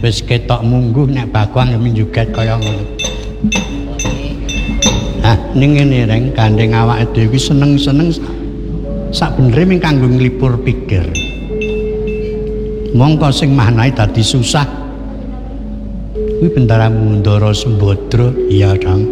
Wis ketok mungguh nek Bagong minjuget kaya ngono. Hah, ning ngene reng gandeng awake dhewe seneng-seneng sak benere ming kanggo nglipur pikir. Mongko sing mahnae dadi susah. Kuwi bendaramu Ndara Sembadra, iya, Kang.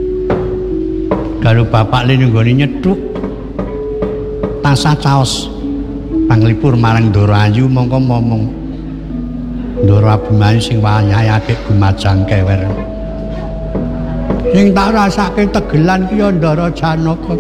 Karo bapak lene nggone nyethuk tasah caos panglipur marang Ndara Ayu mongko momong Ndara Abimanyu sing wayahe apik gumajang kewer. Sing tak rasake tegelan ki ya Ndara Janaka.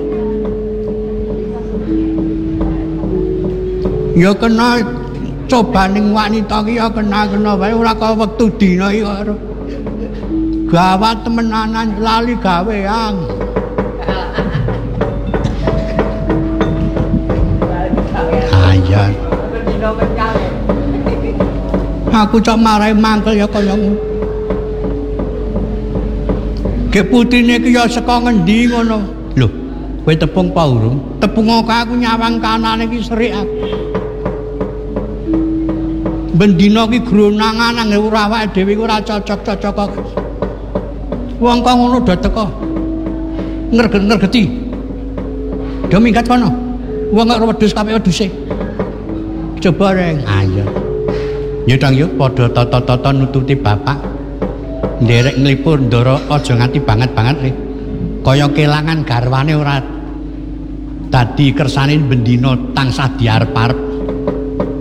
Ya kena cobaning wanita ki ya kena wae ora kaya wektu dina iki karo. Gawat temenanan lali gawean. Ayan. Aku cok marai mangkel ya kaya ngono. Ge putine ki ya saka ngendi ngono? Lho, kowe tepung apa urung? Tepung aku nyawang kanane ki serik aku. Bendina ki gronangan nang ora awake dhewe ora cocok-cocok kok. Wong kok ngono do teko. Ngerget-ngergeti. Do minggat kono. Wong kok wedhus kabeh wedhuse. Coba reng. Ayo. Ya Dang yo padha tata-tata nututi bapak. Nderek nglipur Ndara aja nganti banget-banget re. Kaya kelangan garwane ora dadi kersane bendina tansah diarep-arep.